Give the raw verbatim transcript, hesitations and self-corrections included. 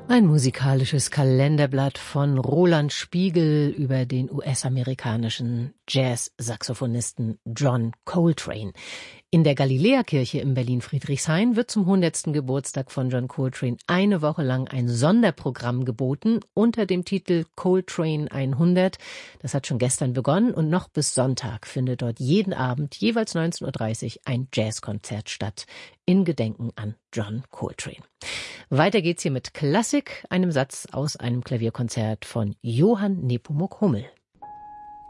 Ein musikalisches Kalenderblatt von Roland Spiegel über den U S-amerikanischen Jazz-Saxophonisten John Coltrane. In der Galiläakirche in Berlin-Friedrichshain wird zum hundertsten Geburtstag von John Coltrane eine Woche lang ein Sonderprogramm geboten unter dem Titel Coltrane hundert. Das hat schon gestern begonnen und noch bis Sonntag findet dort jeden Abend jeweils neunzehn Uhr dreißig ein Jazzkonzert statt in Gedenken an John Coltrane. Weiter geht's hier mit Klassik, einem Satz aus einem Klavierkonzert von Johann Nepomuk Hummel.